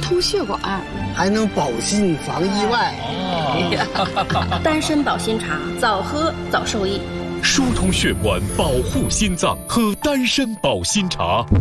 通血管， 还能保心防意外。 丹参保心茶，早喝早受益。 疏通血管，保护心脏，喝丹参保心茶。